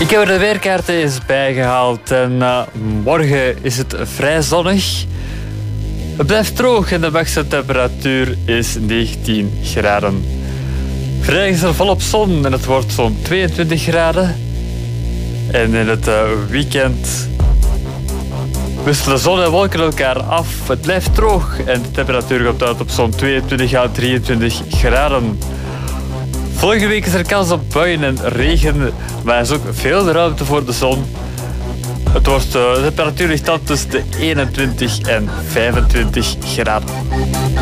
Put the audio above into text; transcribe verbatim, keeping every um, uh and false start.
Ik heb er de weerkaarten eens bijgehaald en uh, morgen is het vrij zonnig. Het blijft droog en de max temperatuur is negentien graden. Vrijdag is er volop zon en het wordt zo'n tweeëntwintig graden. En in het uh, weekend wisselen zon en wolken elkaar af. Het blijft droog en de temperatuur komt uit op zo'n tweeëntwintig à drieëntwintig graden. Volgende week is er kans op buien en regen, maar er is ook veel ruimte voor de zon. Het wordt, uh, de temperatuur ligt dan tussen de eenentwintig en vijfentwintig graden.